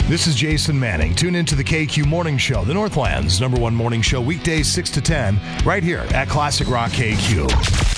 This is Jason Manning. Tune into the KQ Morning Show, the Northland's #1 morning show, weekdays 6 to 10, right here at Classic Rock KQ.